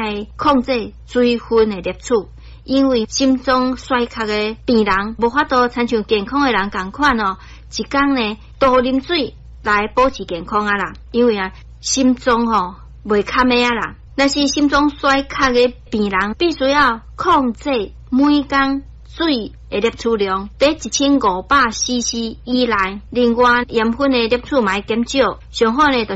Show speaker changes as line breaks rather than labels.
爱控制水分的摄取，因为心脏衰竭的病人无法度亲像健康的人同款哦，一天呢多啉水来保持健康啊啦，因为啊心脏袂堪的啊啦。但是心脏衰竭的病人必须要控制每天水的摄取量在1500 cc 以内，另外盐分的摄取嘛减少，上好呢就